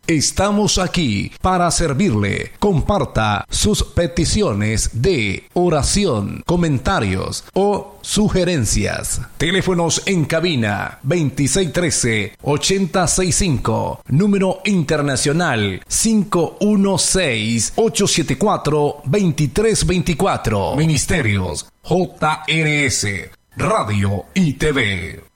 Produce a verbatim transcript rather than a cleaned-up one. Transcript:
Estamos aquí para servirle. Comparta sus peticiones de oración, comentarios o sugerencias. Teléfonos en cabina veintiséis trece, ochenta sesenta y cinco. Número internacional cinco uno seis, ocho siete cuatro, dos tres dos cuatro. Ministerios J R S Radio y T V.